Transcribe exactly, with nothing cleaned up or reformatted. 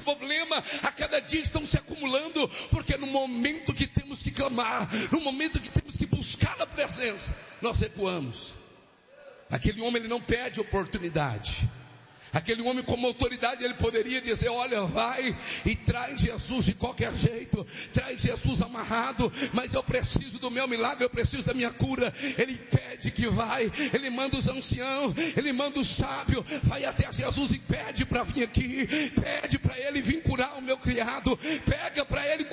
problemas a cada dia estão se acumulando, porque no momento que temos que clamar, no momento que temos que buscar a presença, nós recuamos. Aquele homem, ele não perde oportunidade. Aquele homem, como autoridade, ele poderia dizer: olha, vai e traz Jesus de qualquer jeito, traz Jesus amarrado, mas eu preciso do meu milagre, eu preciso da minha cura. Ele pede que vai, ele manda os anciãos, ele manda o sábio, vai até Jesus e pede para vir aqui, pede para ele vir curar o meu criado, pega para ele